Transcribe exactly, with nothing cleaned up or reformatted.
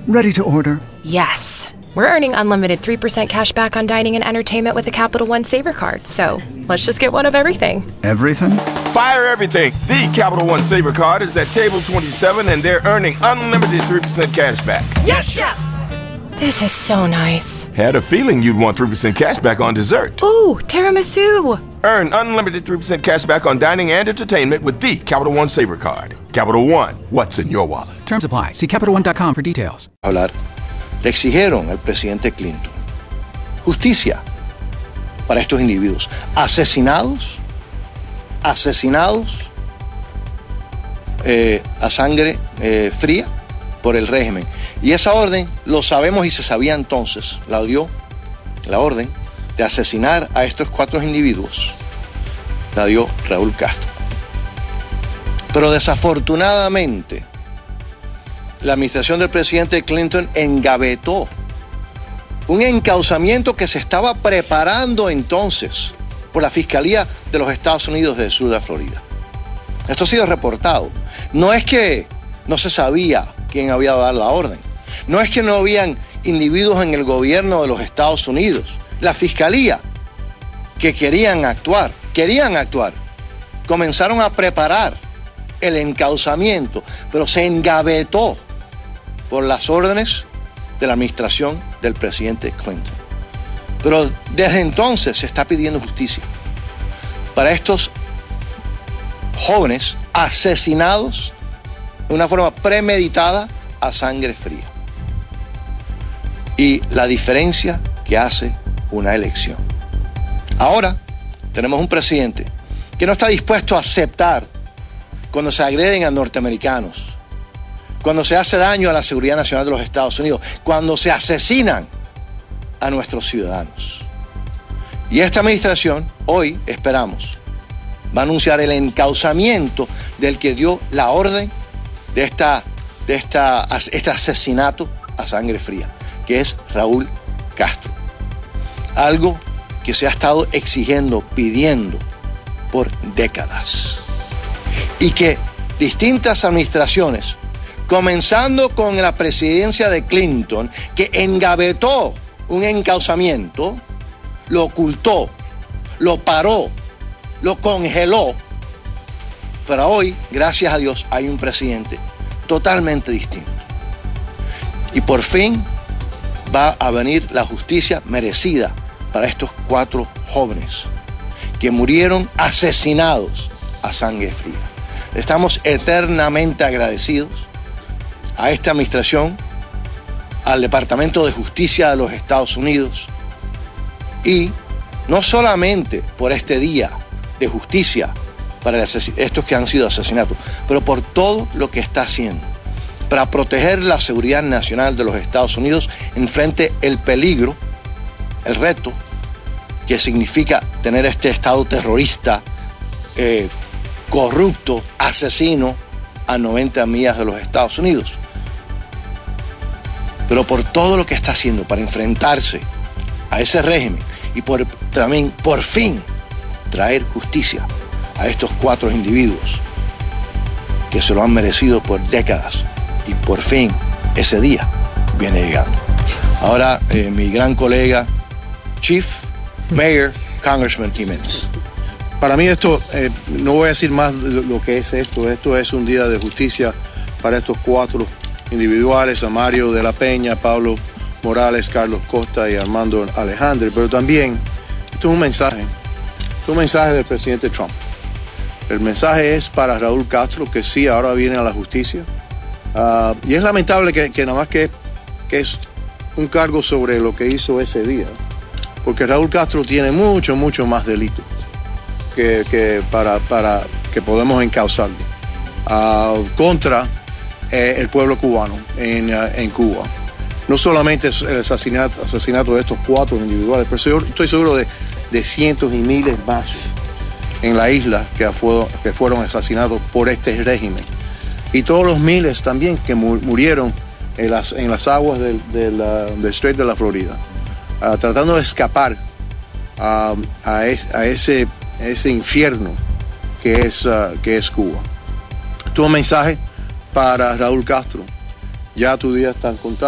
Ready to order. Yes. We're earning unlimited three percent cash back on dining and entertainment with a Capital One Saver card. So let's just get one of everything. Everything? Fire everything. The Capital One Saver card is at table twenty-seven, and they're earning unlimited three percent cash back. Yes, Chef! This is so nice. Had a feeling you'd want three percent cash back on dessert. Ooh, tiramisu. Earn unlimited three percent cash back on dining and entertainment with the Capital One Saver card. Capital One, what's in your wallet? Terms apply. See Capital One dot com for details. Hablar. Le exigieron al presidente Clinton justicia para estos individuos asesinados, asesinados eh, a sangre eh, fría por el régimen. Y esa orden, lo sabemos y se sabía entonces, la dio, la orden de asesinar a estos cuatro individuos, la dio Raúl Castro. Pero desafortunadamente, la administración del presidente Clinton engavetó un encauzamiento que se estaba preparando entonces por la Fiscalía de los Estados Unidos del sur de Florida. Esto ha sido reportado. No es que no se sabía quién había dado la orden. No es que no habían individuos en el gobierno de los Estados Unidos. La Fiscalía, que querían actuar, querían actuar, comenzaron a preparar el encauzamiento, pero se engavetó por las órdenes de la administración del presidente Clinton. Pero desde entonces se está pidiendo justicia para estos jóvenes asesinados de una forma premeditada a sangre fría. Y la diferencia que hace una elección. Ahora tenemos un presidente que no está dispuesto a aceptar cuando se agreden a norteamericanos, cuando se hace daño a la seguridad nacional de los Estados Unidos, cuando se asesinan a nuestros ciudadanos. Y esta administración, hoy esperamos, va a anunciar el encauzamiento del que dio la orden de, esta, de esta, este asesinato a sangre fría, que es Raúl Castro. Algo que se ha estado exigiendo, pidiendo por décadas. Y que distintas administraciones, comenzando con la presidencia de Clinton, que engavetó un encauzamiento, lo ocultó, lo paró, lo congeló. Pero hoy, gracias a Dios, hay un presidente totalmente distinto. Y por fin va a venir la justicia merecida para estos cuatro jóvenes que murieron asesinados a sangre fría. Estamos eternamente agradecidos a esta administración, al Departamento de Justicia de los Estados Unidos, y no solamente por este día de justicia para estos que han sido asesinados, pero por todo lo que está haciendo para proteger la seguridad nacional de los Estados Unidos enfrente el peligro, el reto que significa tener este Estado terrorista, eh, corrupto, asesino a noventa millas de los Estados Unidos. Pero por todo lo que está haciendo para enfrentarse a ese régimen y por, también por fin traer justicia a estos cuatro individuos que se lo han merecido por décadas, y por fin ese día viene llegando. Ahora eh, mi gran colega Chief Mayor Congressman Jiménez. Para mí esto, eh, no voy a decir más lo que es esto, esto es un día de justicia para estos cuatro individuales, a Mario de la Peña, Pablo Morales, Carlos Costa y Armando Alejandre, pero también esto es un mensaje, es un mensaje del presidente Trump. El mensaje es para Raúl Castro, que sí, ahora viene a la justicia, uh, y es lamentable que, que nada más que, que es un cargo sobre lo que hizo ese día, porque Raúl Castro tiene mucho, mucho más delitos que, que para, para que podemos encauzarlo uh, contra eh, el pueblo cubano en, uh, en Cuba. No solamente el asesinato, asesinato de estos cuatro individuales, pero yo estoy seguro de, de cientos y miles más en la isla que, fue, que fueron asesinados por este régimen. Y todos los miles también que murieron en las, en las aguas del, del, uh, del Strait de la Florida, uh, tratando de escapar uh, a, es, a, ese, a ese infierno que es, uh, que es Cuba. Tu mensaje para Raúl Castro. Ya tu día está contado.